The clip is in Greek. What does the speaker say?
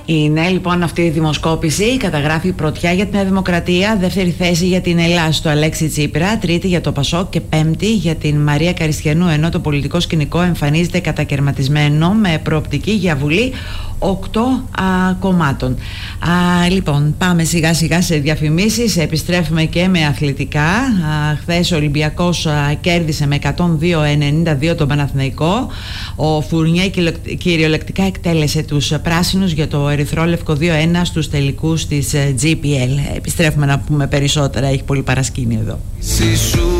Είναι λοιπόν αυτή η δημοσκόπηση. Καταγράφει πρωτιά για την Νέα Δημοκρατία, δεύτερη θέση για την Ελλάδα στο Αλέξη Τσίπρα, τρίτη για το Πασόκ και πέμπτη για την Μαρία Καριστιανού, ενώ το πολιτικό σκηνικό εμφανίζεται κατακαιρματισμένο με προοπτική για Βουλή 8 κομμάτων. Λοιπόν, πάμε σιγά σιγά σε διαφημίσεις. Επιστρέφουμε και με αθλητικά. Χθες ο Ολυμπιακός κέρδισε με 102-92 τον Παναθηναϊκό. Ο Φουρνιέ κυριολεκτικά εκτέλεσε τους πράσινους για το ερυθρόλευκο 2-1 στους τελικούς της GPL. Επιστρέφουμε να πούμε περισσότερα, έχει πολύ παρασκήνιο εδώ.